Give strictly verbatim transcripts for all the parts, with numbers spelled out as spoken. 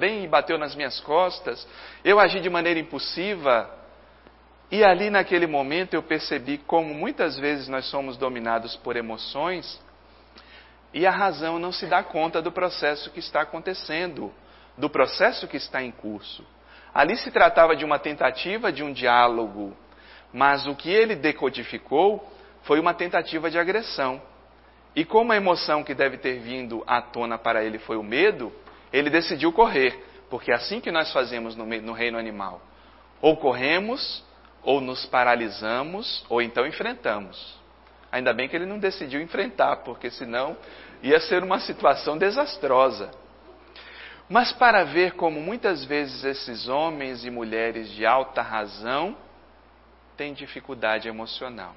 também e bateu nas minhas costas, eu agi de maneira impulsiva. E ali naquele momento eu percebi como muitas vezes nós somos dominados por emoções e a razão não se dá conta do processo que está acontecendo, do processo que está em curso. Ali se tratava de uma tentativa de um diálogo, mas o que ele decodificou foi uma tentativa de agressão. E como a emoção que deve ter vindo à tona para ele foi o medo, ele decidiu correr, porque é assim que nós fazemos no, no reino animal. Ou corremos, ou nos paralisamos, ou então enfrentamos. Ainda bem que ele não decidiu enfrentar, porque senão ia ser uma situação desastrosa. Mas para ver como muitas vezes esses homens e mulheres de alta razão têm dificuldade emocional.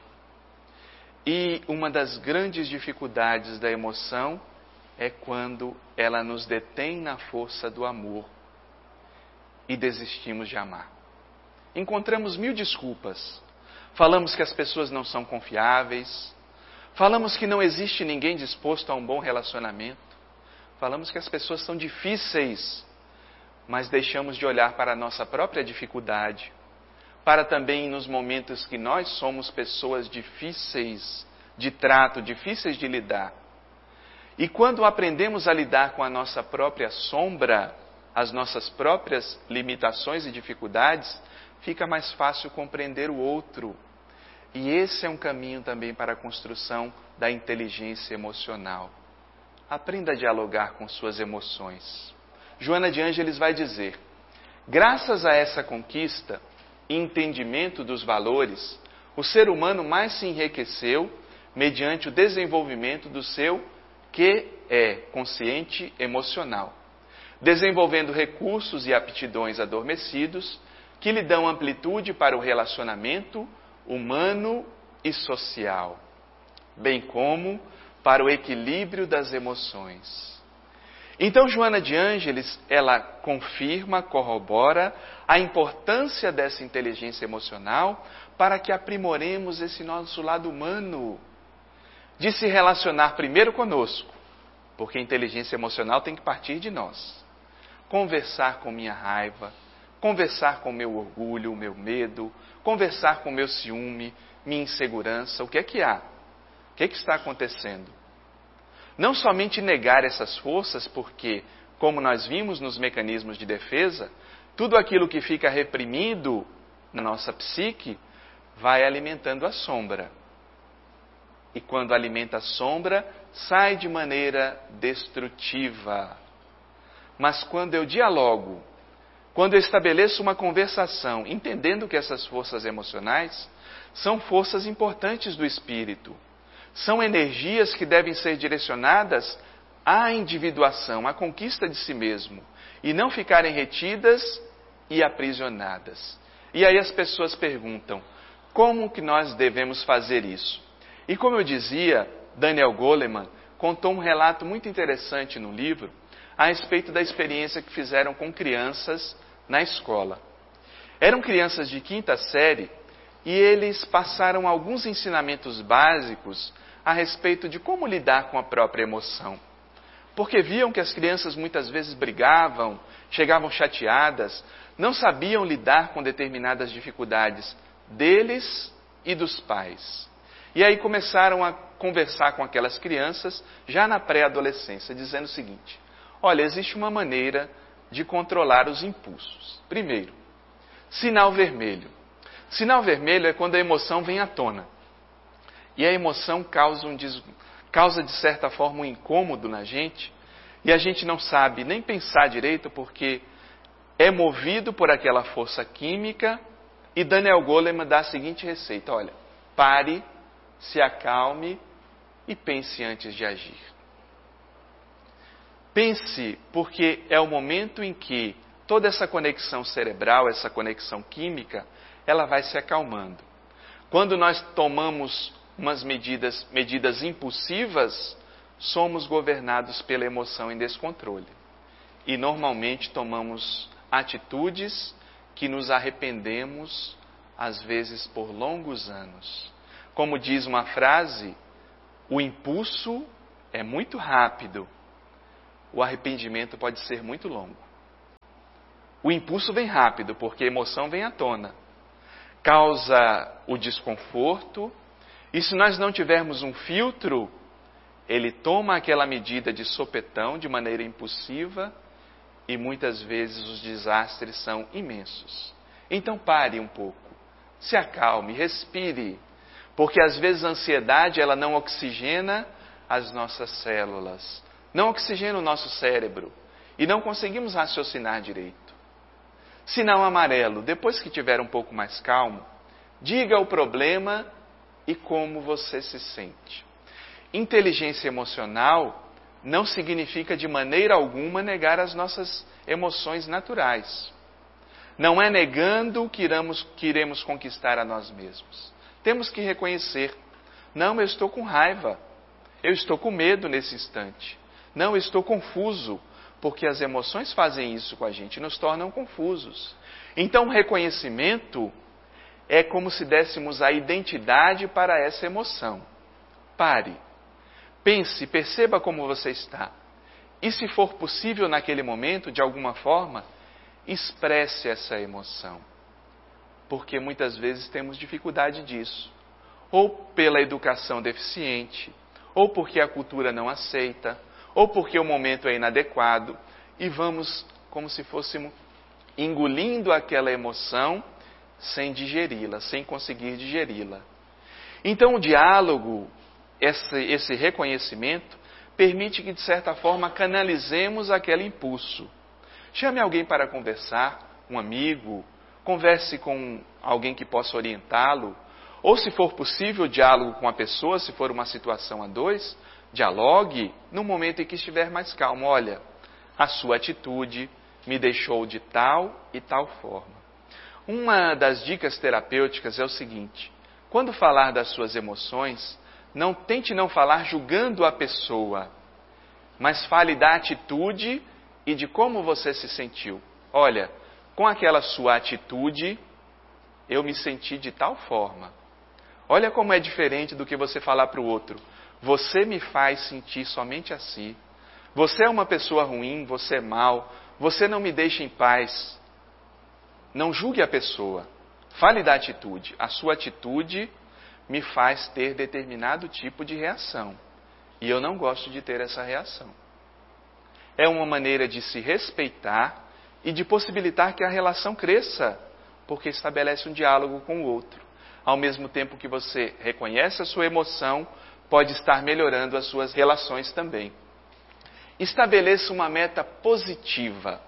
E uma das grandes dificuldades da emoção é quando ela nos detém na força do amor e desistimos de amar. Encontramos mil desculpas. Falamos que as pessoas não são confiáveis. Falamos que não existe ninguém disposto a um bom relacionamento. Falamos que as pessoas são difíceis, mas deixamos de olhar para a nossa própria dificuldade, para também nos momentos que nós somos pessoas difíceis de trato, difíceis de lidar. E quando aprendemos a lidar com a nossa própria sombra, as nossas próprias limitações e dificuldades, fica mais fácil compreender o outro. E esse é um caminho também para a construção da inteligência emocional. Aprenda a dialogar com suas emoções. Joana de Ângeles vai dizer: graças a essa conquista e entendimento dos valores, o ser humano mais se enriqueceu mediante o desenvolvimento do seu que é consciente emocional, desenvolvendo recursos e aptidões adormecidos que lhe dão amplitude para o relacionamento humano e social, bem como para o equilíbrio das emoções. Então, Joana de Ângeles, ela confirma, corrobora a importância dessa inteligência emocional para que aprimoremos esse nosso lado humano, de se relacionar primeiro conosco, porque a inteligência emocional tem que partir de nós. Conversar com minha raiva, conversar com meu orgulho, o meu medo, conversar com meu ciúme, minha insegurança, o que é que há? O que é que está acontecendo? Não somente negar essas forças, porque, como nós vimos nos mecanismos de defesa, tudo aquilo que fica reprimido na nossa psique vai alimentando a sombra. E quando alimenta a sombra, sai de maneira destrutiva. Mas quando eu dialogo, quando eu estabeleço uma conversação, entendendo que essas forças emocionais são forças importantes do espírito, são energias que devem ser direcionadas à individuação, à conquista de si mesmo, e não ficarem retidas e aprisionadas. E aí as pessoas perguntam, como que nós devemos fazer isso? E como eu dizia, Daniel Goleman contou um relato muito interessante no livro a respeito da experiência que fizeram com crianças na escola. Eram crianças de quinta série e eles passaram alguns ensinamentos básicos a respeito de como lidar com a própria emoção. Porque viam que as crianças muitas vezes brigavam, chegavam chateadas, não sabiam lidar com determinadas dificuldades deles e dos pais. E aí começaram a conversar com aquelas crianças já na pré-adolescência, dizendo o seguinte: olha, existe uma maneira de controlar os impulsos. Primeiro, sinal vermelho. Sinal vermelho é quando a emoção vem à tona. E a emoção causa, um des... causa de certa forma um incômodo na gente, e a gente não sabe nem pensar direito porque é movido por aquela força química. E Daniel Goleman dá a seguinte receita: olha, pare, se acalme e pense antes de agir. Pense, porque é o momento em que toda essa conexão cerebral, essa conexão química, ela vai se acalmando. Quando nós tomamos umas medidas, medidas impulsivas, somos governados pela emoção em descontrole. E normalmente tomamos atitudes que nos arrependemos, às vezes por longos anos. Como diz uma frase, o impulso é muito rápido, o arrependimento pode ser muito longo. O impulso vem rápido, porque a emoção vem à tona. Causa o desconforto, e se nós não tivermos um filtro, ele toma aquela medida de sopetão, de maneira impulsiva, e muitas vezes os desastres são imensos. Então pare um pouco, se acalme, respire, porque às vezes a ansiedade ela não oxigena as nossas células, não oxigena o nosso cérebro, e não conseguimos raciocinar direito. Sinal amarelo, depois que tiver um pouco mais calmo, diga o problema e como você se sente. Inteligência emocional não significa de maneira alguma negar as nossas emoções naturais. Não é negando que iremos, que iremos conquistar a nós mesmos. Temos que reconhecer, não, eu estou com raiva, eu estou com medo nesse instante, não, eu estou confuso, porque as emoções fazem isso com a gente, nos tornam confusos. Então o reconhecimento é como se dessemos a identidade para essa emoção. Pare, pense, perceba como você está. E se for possível naquele momento, de alguma forma, expresse essa emoção. Porque muitas vezes temos dificuldade disso. Ou pela educação deficiente, ou porque a cultura não aceita, ou porque o momento é inadequado, e vamos como se fôssemos engolindo aquela emoção sem digeri-la, sem conseguir digeri-la. Então o diálogo, esse, esse reconhecimento, permite que de certa forma canalizemos aquele impulso. Chame alguém para conversar, um amigo, converse com alguém que possa orientá-lo, ou se for possível, diálogo com a pessoa, se for uma situação a dois, dialogue no momento em que estiver mais calmo. Olha, a sua atitude me deixou de tal e tal forma. Uma das dicas terapêuticas é o seguinte: quando falar das suas emoções, não tente não falar julgando a pessoa, mas fale da atitude e de como você se sentiu. Olha, com aquela sua atitude, eu me senti de tal forma. Olha como é diferente do que você falar para o outro. Você me faz sentir somente assim. Você é uma pessoa ruim, você é mau, você não me deixa em paz. Não julgue a pessoa. Fale da atitude. A sua atitude me faz ter determinado tipo de reação. E eu não gosto de ter essa reação. É uma maneira de se respeitar e de possibilitar que a relação cresça, porque estabelece um diálogo com o outro. Ao mesmo tempo que você reconhece a sua emoção, pode estar melhorando as suas relações também. Estabeleça uma meta positiva.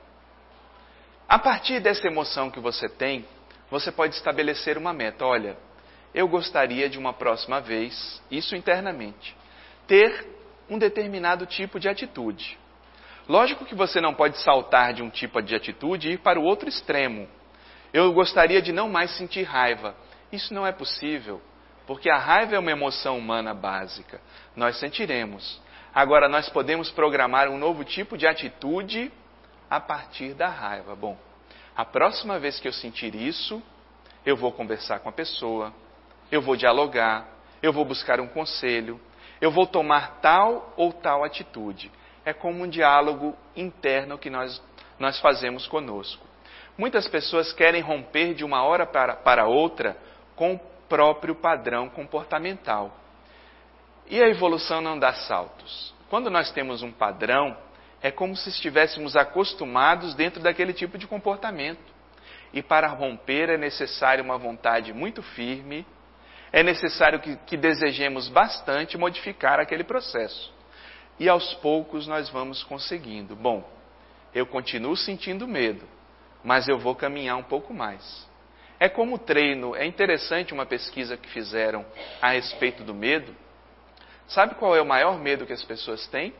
A partir dessa emoção que você tem, você pode estabelecer uma meta. Olha, eu gostaria de uma próxima vez, isso internamente, ter um determinado tipo de atitude. Lógico que você não pode saltar de um tipo de atitude e ir para o outro extremo. Eu gostaria de não mais sentir raiva. Isso não é possível, porque a raiva é uma emoção humana básica. Nós sentiremos. Agora, nós podemos programar um novo tipo de atitude a partir da raiva. Bom, a próxima vez que eu sentir isso, eu vou conversar com a pessoa, eu vou dialogar, eu vou buscar um conselho, eu vou tomar tal ou tal atitude. É como um diálogo interno que nós, nós fazemos conosco. Muitas pessoas querem romper de uma hora para, para outra com o próprio padrão comportamental. E a evolução não dá saltos. Quando nós temos um padrão, é como se estivéssemos acostumados dentro daquele tipo de comportamento. E para romper é necessário uma vontade muito firme, é necessário que, que desejemos bastante modificar aquele processo. E aos poucos nós vamos conseguindo. Bom, eu continuo sentindo medo, mas eu vou caminhar um pouco mais. É como treino, é interessante uma pesquisa que fizeram a respeito do medo. Sabe qual é o maior medo que as pessoas têm?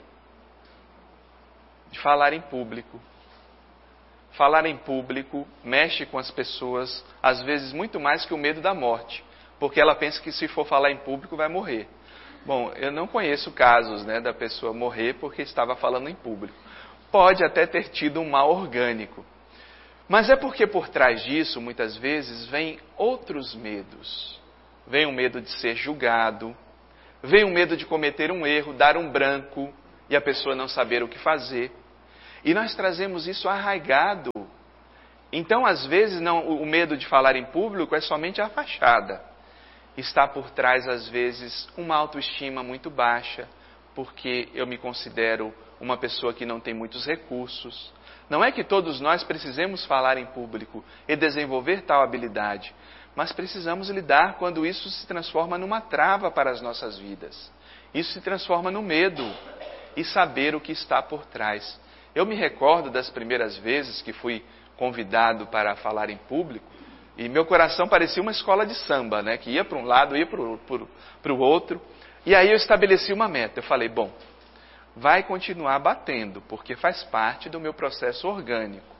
De falar em público. Falar em público mexe com as pessoas, às vezes muito mais que o medo da morte, porque ela pensa que se for falar em público vai morrer. Bom, eu não conheço casos, né, da pessoa morrer porque estava falando em público. Pode até ter tido um mal orgânico. Mas é porque por trás disso, muitas vezes, vem outros medos. Vem o medo de ser julgado, vem o medo de cometer um erro, dar um branco e a pessoa não saber o que fazer. E nós trazemos isso arraigado Então, às vezes, não, o medo de falar em público é somente a fachada. Está por trás, às vezes, uma autoestima muito baixa, porque eu me considero uma pessoa que não tem muitos recursos. Não é que todos nós precisemos falar em público e desenvolver tal habilidade, mas precisamos lidar quando isso se transforma numa trava para as nossas vidas. Isso se transforma no medo e saber o que está por trás. Eu me recordo das primeiras vezes que fui convidado para falar em público, e meu coração parecia uma escola de samba, né? Que ia para um lado, ia para o outro. E aí eu estabeleci uma meta. Eu falei, bom, vai continuar batendo, porque faz parte do meu processo orgânico.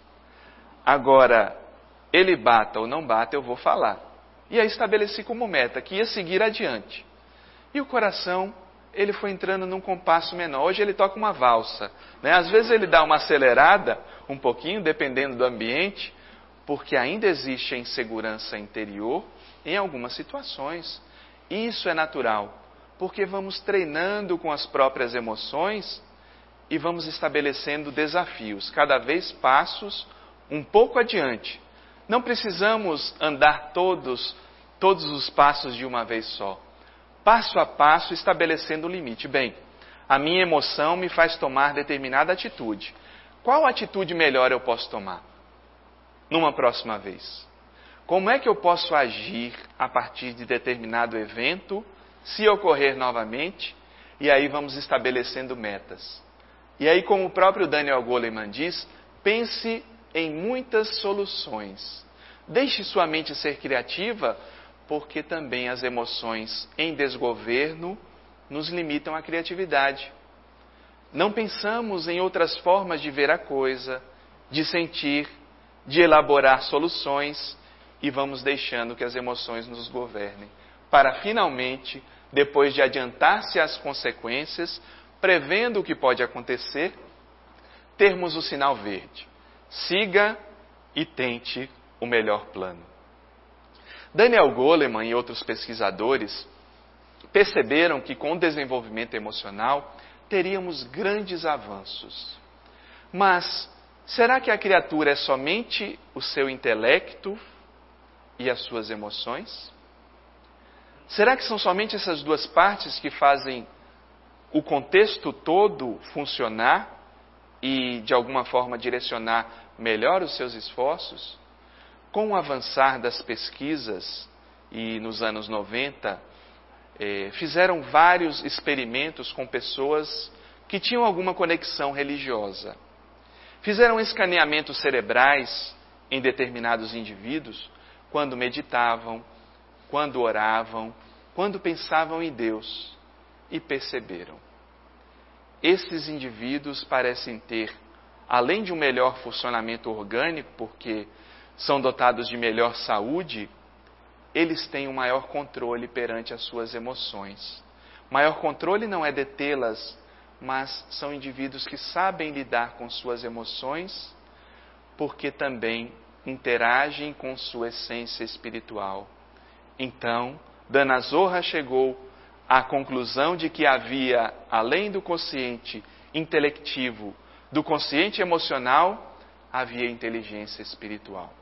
Agora, ele bata ou não bata, eu vou falar. E aí estabeleci como meta que ia seguir adiante. E o coração, ele foi entrando num compasso menor. Hoje ele toca uma valsa, né? Às vezes ele dá uma acelerada, um pouquinho, dependendo do ambiente, porque ainda existe a insegurança interior em algumas situações. Isso é natural, porque vamos treinando com as próprias emoções e vamos estabelecendo desafios, cada vez passos um pouco adiante. Não precisamos andar todos, todos os passos de uma vez só. Passo a passo, estabelecendo o limite. Bem, a minha emoção me faz tomar determinada atitude. Qual atitude melhor eu posso tomar numa próxima vez? Como é que eu posso agir a partir de determinado evento, se ocorrer novamente? E aí vamos estabelecendo metas. E aí, como o próprio Daniel Goleman diz, pense em muitas soluções. Deixe sua mente ser criativa, porque também as emoções em desgoverno nos limitam à criatividade. Não pensamos em outras formas de ver a coisa, de sentir, de elaborar soluções, e vamos deixando que as emoções nos governem, para finalmente, depois de adiantar-se às consequências, prevendo o que pode acontecer, termos o sinal verde. Siga e tente o melhor plano. Daniel Goleman e outros pesquisadores perceberam que com o desenvolvimento emocional teríamos grandes avanços. Mas será que a criatura é somente o seu intelecto e as suas emoções? Será que são somente essas duas partes que fazem o contexto todo funcionar e, de alguma forma, direcionar melhor os seus esforços? Com o avançar das pesquisas, e nos anos noventa, eh, fizeram vários experimentos com pessoas que tinham alguma conexão religiosa. Fizeram escaneamentos cerebrais em determinados indivíduos quando meditavam, quando oravam, quando pensavam em Deus, e perceberam. Esses indivíduos parecem ter, além de um melhor funcionamento orgânico, porque são dotados de melhor saúde, eles têm um maior controle perante as suas emoções. Maior controle não é detê-las, mas são indivíduos que sabem lidar com suas emoções, porque também interagem com sua essência espiritual. Então, Dana Zohar chegou à conclusão de que havia, além do consciente intelectivo, do consciente emocional, havia inteligência espiritual.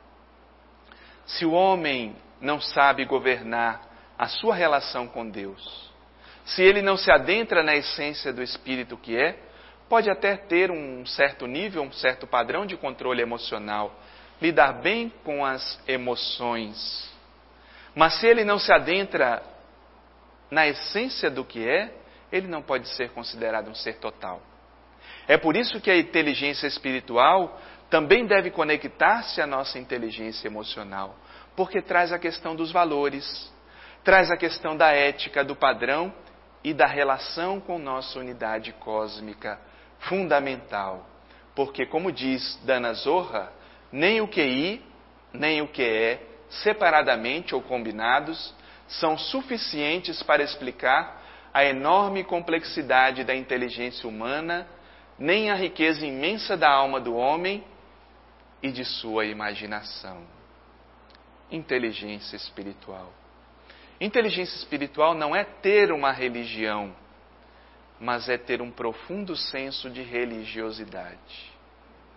Se o homem não sabe governar a sua relação com Deus, se ele não se adentra na essência do espírito que é, pode até ter um certo nível, um certo padrão de controle emocional, lidar bem com as emoções. Mas se ele não se adentra na essência do que é, ele não pode ser considerado um ser total. É por isso que a inteligência espiritual também deve conectar-se à nossa inteligência emocional, porque traz a questão dos valores, traz a questão da ética, do padrão e da relação com nossa unidade cósmica fundamental. Porque, como diz Dana Zohar, nem o que I, nem o que é, separadamente ou combinados, são suficientes para explicar a enorme complexidade da inteligência humana, nem a riqueza imensa da alma do homem e de sua imaginação. Inteligência espiritual. Inteligência espiritual não é ter uma religião, mas é ter um profundo senso de religiosidade.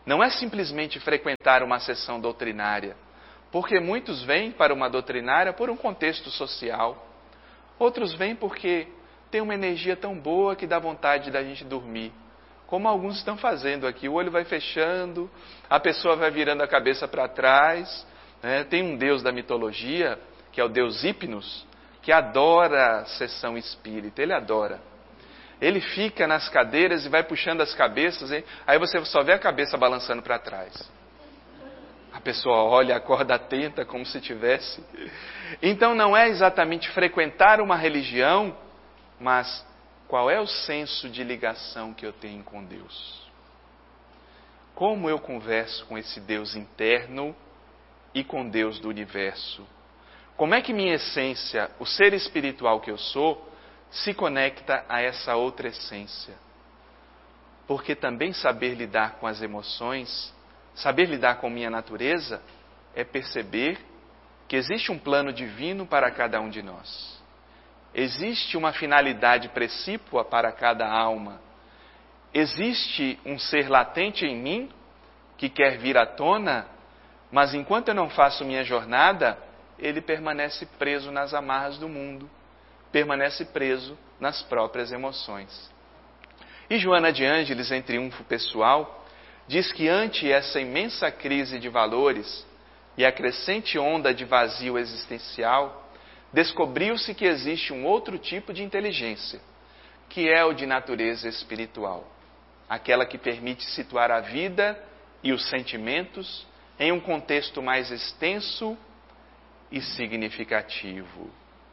não é simplesmente frequentar uma sessão doutrinária, porque muitos vêm para uma doutrinária por um contexto social. Outros vêm porque tem uma energia tão boa que dá vontade da gente dormir. Como alguns estão fazendo aqui, o olho vai fechando, a pessoa vai virando a cabeça para trás. Né? Tem um deus da mitologia, que é o deus Hipnos, que adora a sessão espírita, ele adora. Ele fica nas cadeiras e vai puxando as cabeças, hein? Aí você só vê a cabeça balançando para trás. A pessoa olha, acorda atenta, como se tivesse. Então não é exatamente frequentar uma religião, mas qual é o senso de ligação que eu tenho com Deus? Como eu converso com esse Deus interno e com Deus do universo? Como é que minha essência, o ser espiritual que eu sou, se conecta a essa outra essência? Porque também saber lidar com as emoções, saber lidar com minha natureza, é perceber que existe um plano divino para cada um de nós. Existe uma finalidade precípua para cada alma. Existe um ser latente em mim que quer vir à tona, mas enquanto eu não faço minha jornada, ele permanece preso nas amarras do mundo, permanece preso nas próprias emoções. E Joana de Ângeles, em Triunfo Pessoal, diz que ante essa imensa crise de valores e a crescente onda de vazio existencial, descobriu-se que existe um outro tipo de inteligência, que é o de natureza espiritual, aquela que permite situar a vida e os sentimentos em um contexto mais extenso e significativo.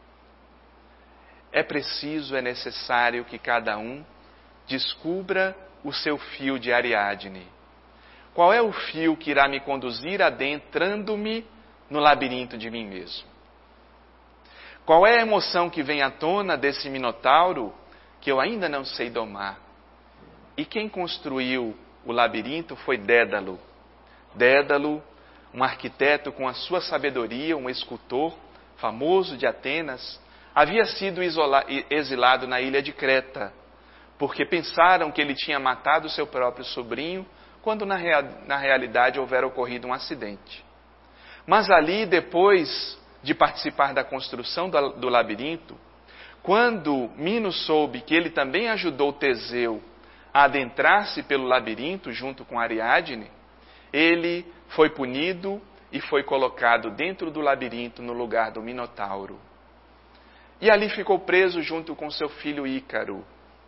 É preciso, é necessário que cada um descubra o seu fio de Ariadne. Qual é o fio que irá me conduzir adentrando-me no labirinto de mim mesmo? Qual é a emoção que vem à tona desse minotauro que eu ainda não sei domar? E quem construiu o labirinto foi Dédalo. Dédalo, um arquiteto com a sua sabedoria, um escultor famoso de Atenas, havia sido isola- exilado na ilha de Creta, porque pensaram que ele tinha matado seu próprio sobrinho, quando na, rea- na realidade houvera ocorrido um acidente. Mas ali, depois de participar da construção do, do labirinto, quando Minos soube que ele também ajudou Teseu a adentrar-se pelo labirinto junto com Ariadne, ele foi punido e foi colocado dentro do labirinto no lugar do Minotauro. E ali ficou preso junto com seu filho Ícaro.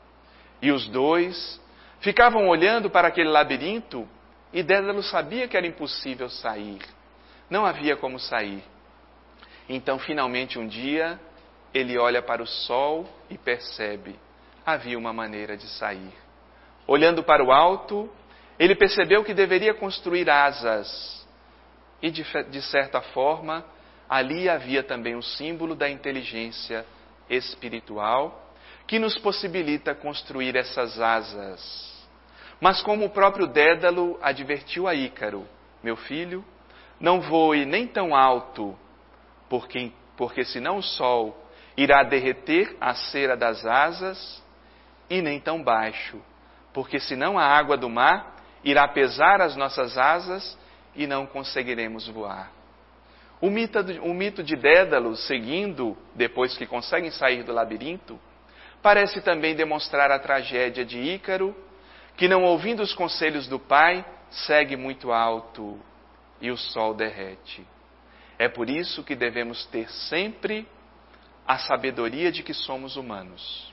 E os dois ficavam olhando para aquele labirinto e Dédalo sabia que era impossível sair. Não havia como sair. Então, finalmente, um dia, ele olha para o sol e percebe: havia uma maneira de sair. Olhando para o alto, ele percebeu que deveria construir asas. E, de, de certa forma, ali havia também o símbolo da inteligência espiritual, que nos possibilita construir essas asas. Mas como o próprio Dédalo advertiu a Ícaro: meu filho, não voe nem tão alto, porque, porque senão o sol irá derreter a cera das asas, e nem tão baixo, porque senão a água do mar irá pesar as nossas asas e não conseguiremos voar. O mito, o mito de Dédalo, seguindo, depois que conseguem sair do labirinto, parece também demonstrar a tragédia de Ícaro, que não ouvindo os conselhos do pai, segue muito alto e o sol derrete. É por isso que devemos ter sempre a sabedoria de que somos humanos.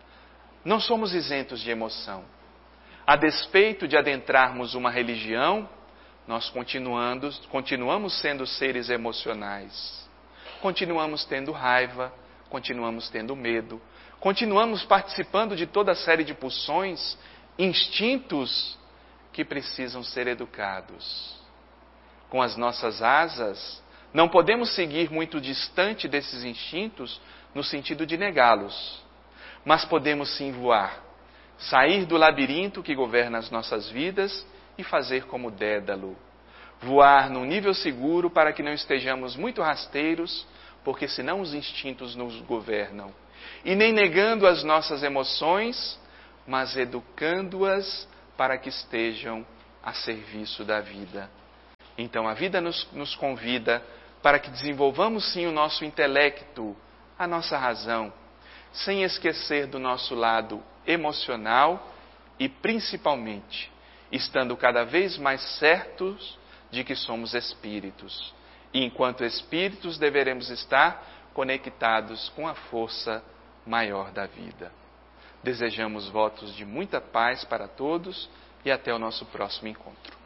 Não somos isentos de emoção. A despeito de adentrarmos uma religião, nós continuando, continuamos sendo seres emocionais. Continuamos tendo raiva, continuamos tendo medo, continuamos participando de toda a série de pulsões, instintos que precisam ser educados. Com as nossas asas, não podemos seguir muito distante desses instintos no sentido de negá-los, mas podemos sim voar, sair do labirinto que governa as nossas vidas e fazer como Dédalo, voar num nível seguro para que não estejamos muito rasteiros, porque senão os instintos nos governam, e nem negando as nossas emoções, mas educando-as para que estejam a serviço da vida. Então a vida nos, nos convida para que desenvolvamos sim o nosso intelecto, a nossa razão, sem esquecer do nosso lado emocional e principalmente estando cada vez mais certos de que somos espíritos. E enquanto espíritos deveremos estar conectados com a força maior da vida. Desejamos votos de muita paz para todos e até o nosso próximo encontro.